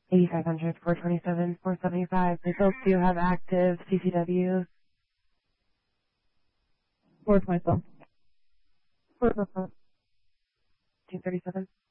8500, 427, 475. They both do have active CCW. 427. 427. 237.